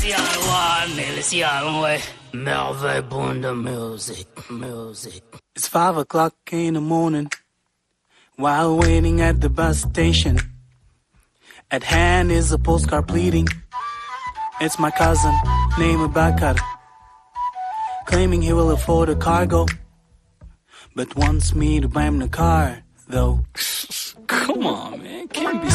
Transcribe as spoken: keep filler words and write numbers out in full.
It's five o'clock in the morning, while waiting at the bus station. At hand is a postcard pleading. It's my cousin, named Bakar, claiming he will afford a cargo, but wants me to buy him the car, though. Come on, man, can't be